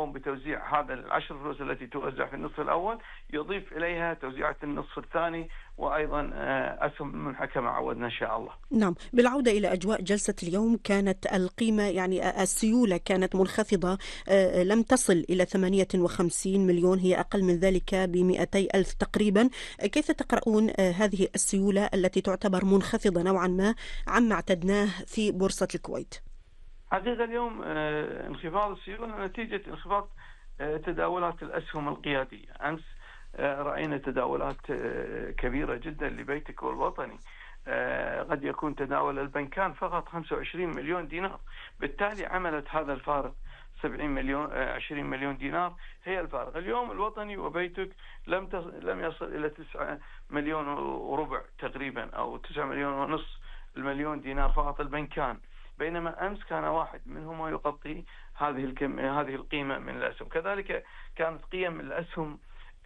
اليوم بتوزيع هذا العشر فلوس التي توزع في النصف الأول، يضيف إليها توزيعة النصف الثاني وأيضا أسهم منحكمة عودنا إن شاء الله. نعم، بالعودة إلى أجواء جلسة اليوم، كانت القيمة يعني السيولة كانت منخفضة، لم تصل إلى 58 مليون، هي أقل من ذلك ب200 ألف تقريبا. كيف تقرؤون هذه السيولة التي تعتبر منخفضة نوعا ما عما اعتدناه في بورصة الكويت؟ حقيقة اليوم انخفاض السيولة نتيجة انخفاض تداولات الأسهم القيادية. أمس رأينا تداولات كبيرة جدا لبيتك والوطني، قد يكون تداول البنكان فقط 25 مليون دينار، بالتالي عملت هذا الفارق 70 مليون 20 مليون دينار هي الفارق. اليوم الوطني وبيتك لم يصل إلى 9 مليون وربع تقريبا، أو 9 مليون ونصف المليون دينار فقط البنكان، بينما أمس كان واحد منهما يغطي هذه القيمة من الأسهم. كذلك كانت قيم الأسهم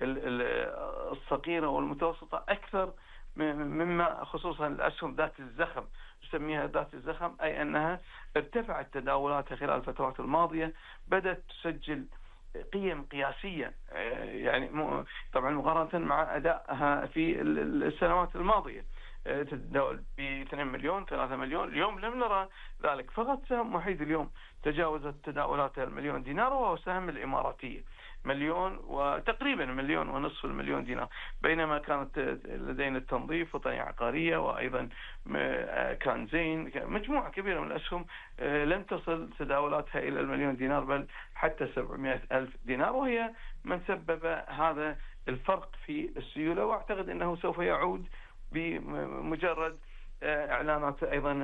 الصغيرة والمتوسطة أكثر مما خصوصا الأسهم ذات الزخم، نسميها ذات الزخم، أي أنها ارتفعت تداولاتها خلال الفترات الماضية، بدأت تسجل قيم قياسية، يعني طبعا مقارنة مع أدائها في السنوات الماضية، تتداول ب 2 مليون 3 مليون. اليوم لم نرى ذلك، فقط سهم وحيد اليوم تجاوزت تداولاتها المليون دينار، وهو سهم الإماراتية، مليون وتقريبا مليون ونصف المليون دينار، بينما كانت لدينا التنظيف وطنية عقارية وأيضا كان زين، مجموعة كبيرة من الأسهم لم تصل تداولاتها إلى المليون دينار، بل حتى 700 ألف دينار، وهي من سبب هذا الفرق في السيولة. وأعتقد أنه سوف يعود بمجرد إعلانات. أيضا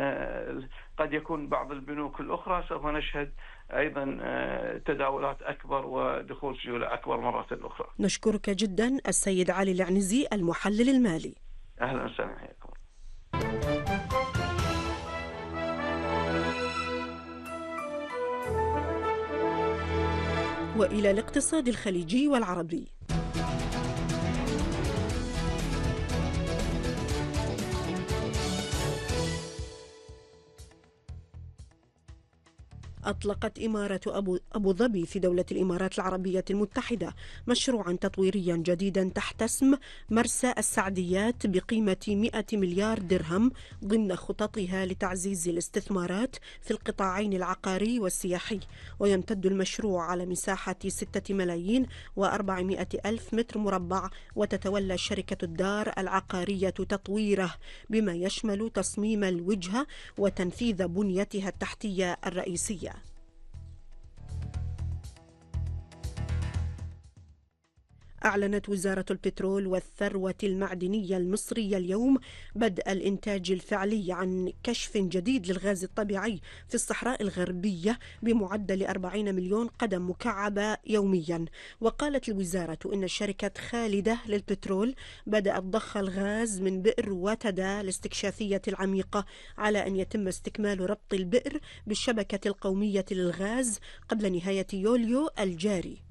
قد يكون بعض البنوك الأخرى سوف نشهد أيضا تداولات أكبر ودخول سيولة أكبر مرة أخرى. نشكرك جدا السيد علي العنزي المحلل المالي. أهلا وسهلا، حياكم. وإلى الاقتصاد الخليجي والعربي. أطلقت إمارة أبو ظبي في دولة الإمارات العربية المتحدة مشروعا تطويريا جديدا تحت اسم مرسى السعديات بقيمة 100 مليار درهم، ضمن خططها لتعزيز الاستثمارات في القطاعين العقاري والسياحي. ويمتد المشروع على مساحة 6 ملايين و400 ألف متر مربع، وتتولى شركة الدار العقارية تطويره، بما يشمل تصميم الوجهة وتنفيذ بنيتها التحتية الرئيسية. أعلنت وزارة البترول والثروة المعدنية المصرية اليوم بدء الإنتاج الفعلي عن كشف جديد للغاز الطبيعي في الصحراء الغربية بمعدل 40 مليون قدم مكعبة يوميا. وقالت الوزارة إن شركة خالدة للبترول بدأت ضخ الغاز من بئر واتدا الاستكشافية العميقة، على أن يتم استكمال ربط البئر بالشبكة القومية للغاز قبل نهاية يوليو الجاري.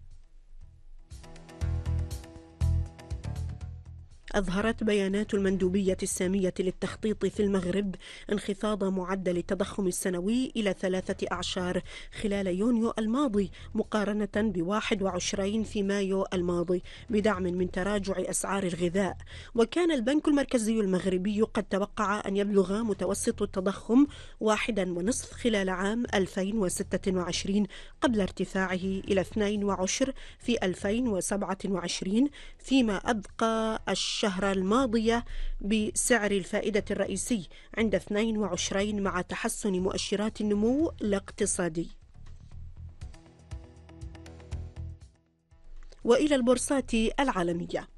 أظهرت بيانات المندوبية السامية للتخطيط في المغرب انخفاض معدل التضخم السنوي إلى 3 أعشار خلال يونيو الماضي، مقارنة ب21 في مايو الماضي، بدعم من تراجع أسعار الغذاء. وكان البنك المركزي المغربي قد توقع أن يبلغ متوسط التضخم 1.5 خلال عام 2026، قبل ارتفاعه إلى 2.2 في 2027، فيما أبقى الشهر الماضية بسعر الفائدة الرئيسي عند 22 مع تحسن مؤشرات النمو الاقتصادي. وإلى البورصات العالمية.